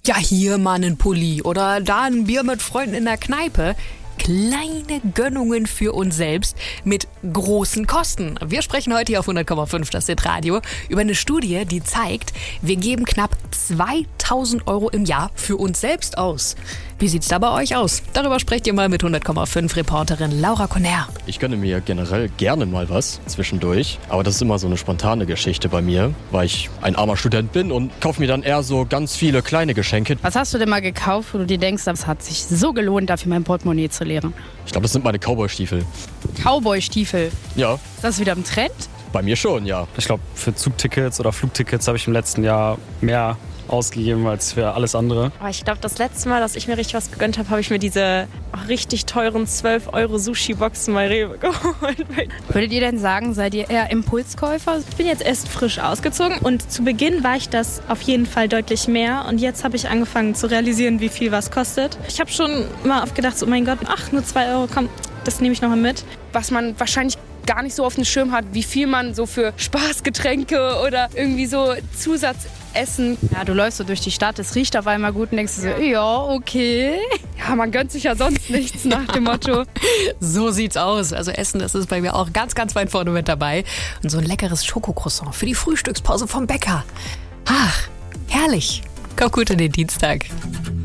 Ja, hier mal einen Pulli oder da ein Bier mit Freunden in der Kneipe. Kleine Gönnungen für uns selbst mit großen Kosten. Wir sprechen heute hier auf 100,5 das Hit-Radio über eine Studie, die zeigt, wir geben knapp 2.000 € im Jahr für uns selbst aus. Wie sieht's da bei euch aus? Darüber sprecht ihr mal mit 100,5 Reporterin Laura Conner. Ich gönne mir generell gerne mal was zwischendurch, aber das ist immer so eine spontane Geschichte bei mir, weil ich ein armer Student bin und kaufe mir dann eher so ganz viele kleine Geschenke. Was hast du denn mal gekauft, wo du dir denkst, das hat sich so gelohnt, dafür mein Portemonnaie zu leeren? Ich glaube, das sind meine Cowboy-Stiefel. Cowboy-Stiefel? Ja. Ist das wieder im Trend? Bei mir schon, ja. Ich glaube, für Zugtickets oder Flugtickets habe ich im letzten Jahr mehr ausgegeben als für alles andere. Oh, ich glaube, das letzte Mal, dass ich mir richtig was gegönnt habe, habe ich mir diese richtig teuren 12 € Sushi-Boxen bei Rewe geholt. Würdet ihr denn sagen, seid ihr eher Impulskäufer? Ich bin jetzt erst frisch ausgezogen und zu Beginn war ich das auf jeden Fall deutlich mehr und jetzt habe ich angefangen zu realisieren, wie viel was kostet. Ich habe schon mal oft gedacht, so, oh mein Gott, nur 2 €, komm, das nehme ich nochmal mit. Was man wahrscheinlich gar nicht so auf dem Schirm hat, wie viel man so für Spaßgetränke oder irgendwie so Zusatzessen. Ja, du läufst so durch die Stadt, es riecht auf einmal gut und denkst du so, ja, okay. Ja, man gönnt sich ja sonst nichts nach dem Motto. So sieht's aus. Also Essen, das ist bei mir auch ganz, ganz weit vorne mit dabei. Und so ein leckeres Schokocroissant für die Frühstückspause vom Bäcker. Ach, herrlich. Kommt gut in den Dienstag.